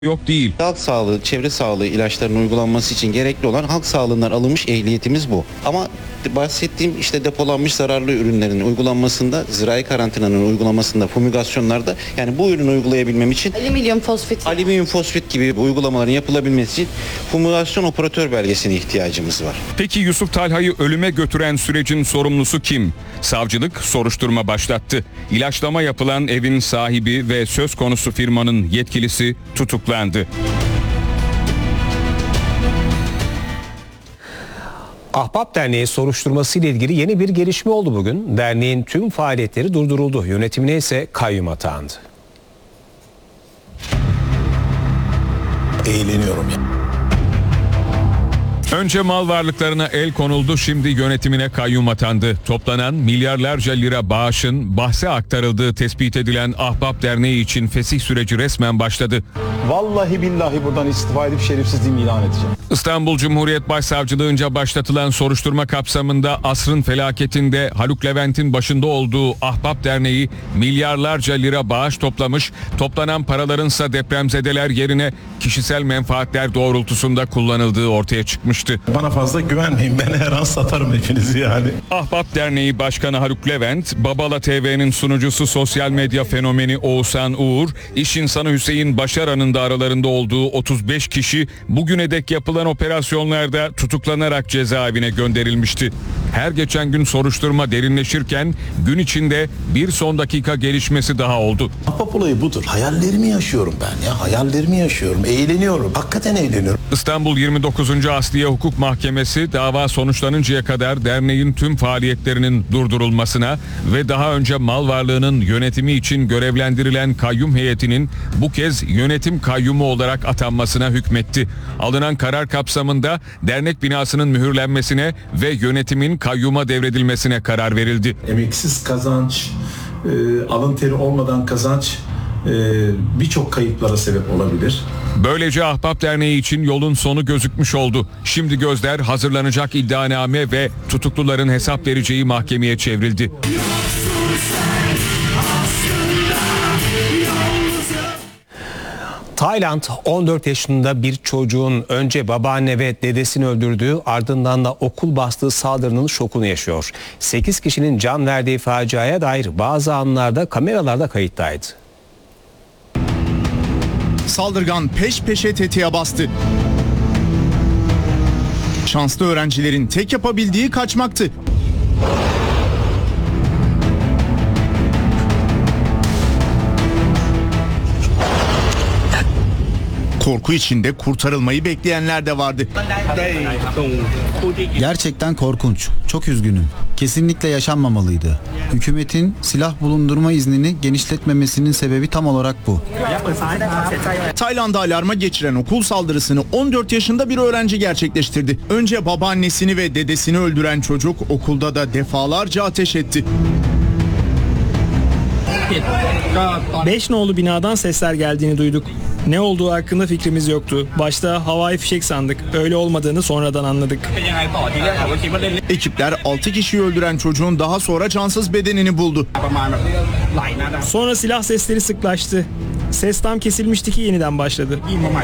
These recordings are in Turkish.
yok değil. Halk sağlığı, çevre sağlığı ilaçlarının uygulanması için gerekli olan halk sağlığından alınmış ehliyetimiz bu. Ama bahsettiğim işte depolanmış zararlı ürünlerin uygulanmasında, zirai karantinanın uygulamasında, fumigasyonlarda, yani bu ürünü uygulayabilmem için alüminyum fosfit gibi uygulamaların yapılabilmesi için fumigasyon operatör belgesine ihtiyacımız var. Peki Yusuf Talha'yı ölüme götüren sürecin sorumlusu kim? Savcılık soruşturma başlattı. İlaçlama yapılan evin sahibi ve söz konusu firmanın yetkilisi tutuklandı. Ahbap Derneği soruşturması ile ilgili yeni bir gelişme oldu bugün. Derneğin tüm faaliyetleri durduruldu. Yönetimine ise kayyum atandı. Eğleniyorum ya. Önce mal varlıklarına el konuldu, şimdi yönetimine kayyum atandı. Toplanan milyarlarca lira bağışın bahse aktarıldığı tespit edilen Ahbap Derneği için fesih süreci resmen başladı. Vallahi billahi buradan istifa edip şerefsizliğimi ilan edeceğim. İstanbul Cumhuriyet Başsavcılığınca başlatılan soruşturma kapsamında asrın felaketinde Haluk Levent'in başında olduğu Ahbap Derneği milyarlarca lira bağış toplamış, toplanan paralarınsa depremzedeler yerine kişisel menfaatler doğrultusunda kullanıldığı ortaya çıkmıştı. Bana fazla güvenmeyin, ben her an satarım hepinizi yani. Ahbap Derneği Başkanı Haluk Levent, Babala TV'nin sunucusu sosyal medya fenomeni Oğuzhan Uğur, iş insanı Hüseyin Başaran'ın da aralarında olduğu 35 kişi bugüne dek yapılan operasyonlarda tutuklanarak cezaevine gönderilmişti. Her geçen gün soruşturma derinleşirken gün içinde bir son dakika gelişmesi daha oldu. Ahbap olayı budur. Hayallerimi yaşıyorum ben ya, hayallerimi yaşıyorum, eğleniyorum, hakikaten eğleniyorum. İstanbul 29. Asliye Hukuk Mahkemesi dava sonuçlanıncaya kadar derneğin tüm faaliyetlerinin durdurulmasına ve daha önce mal varlığının yönetimi için görevlendirilen kayyum heyetinin bu kez yönetim kayyumu olarak atanmasına hükmetti. Alınan karar kapsamında dernek binasının mühürlenmesine ve yönetimin kayyuma devredilmesine karar verildi. Emeksiz kazanç, alın teri olmadan kazanç birçok kayıplara sebep olabilir. Böylece Ahbap Derneği için yolun sonu gözükmüş oldu. Şimdi gözler hazırlanacak iddianame ve tutukluların hesap vereceği mahkemeye çevrildi. Tayland 14 yaşında bir çocuğun önce babaanne ve dedesini öldürdüğü, ardından da okul bastığı saldırının şokunu yaşıyor. 8 kişinin can verdiği faciaya dair bazı anlarda kameralarda kayıttaydı. Saldırgan peş peşe tetiğe bastı. Şanslı öğrencilerin tek yapabildiği kaçmaktı. Korku içinde kurtarılmayı bekleyenler de vardı. Gerçekten korkunç. Çok üzgünüm. Kesinlikle yaşanmamalıydı. Hükümetin silah bulundurma iznini genişletmemesinin sebebi tam olarak bu. Tayland'da alarma geçiren okul saldırısını 14 yaşında bir öğrenci gerçekleştirdi. Önce babaannesini ve dedesini öldüren çocuk okulda da defalarca ateş etti. 5 nolu binadan sesler geldiğini duyduk. Ne olduğu hakkında fikrimiz yoktu. Başta havai fişek sandık. Öyle olmadığını sonradan anladık. Ekipler 6 kişiyi öldüren çocuğun daha sonra cansız bedenini buldu. Sonra silah sesleri sıklaştı. Ses tam kesilmişti ki yeniden başladı.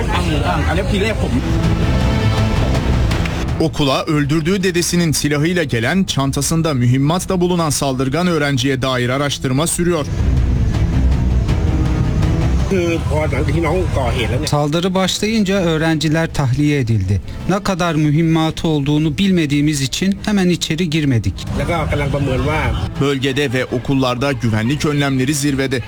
Okula öldürdüğü dedesinin silahıyla gelen, çantasında mühimmat da bulunan saldırgan öğrenciye dair araştırma sürüyor. Saldırı başlayınca öğrenciler tahliye edildi. Ne kadar mühimmatı olduğunu bilmediğimiz için hemen içeri girmedik. Bölgede ve okullarda güvenlik önlemleri zirvede.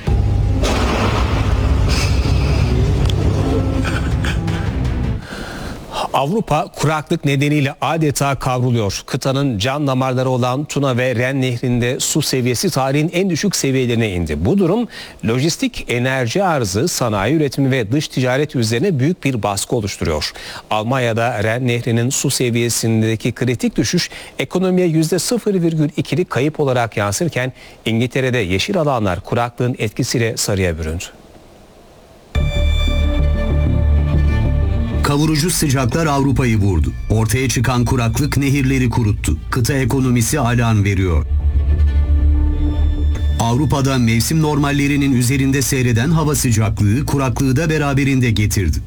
Avrupa kuraklık nedeniyle adeta kavruluyor. Kıtanın can damarları olan Tuna ve Ren Nehri'nde su seviyesi tarihin en düşük seviyelerine indi. Bu durum lojistik, enerji arzı, sanayi üretimi ve dış ticaret üzerine büyük bir baskı oluşturuyor. Almanya'da Ren Nehri'nin su seviyesindeki kritik düşüş ekonomiye %0,2'lik kayıp olarak yansırken İngiltere'de yeşil alanlar kuraklığın etkisiyle sarıya büründü. Kavurucu sıcaklar Avrupa'yı vurdu. Ortaya çıkan kuraklık nehirleri kuruttu. Kıta ekonomisi alarm veriyor. Avrupa'da mevsim normallerinin üzerinde seyreden hava sıcaklığı kuraklığı da beraberinde getirdi.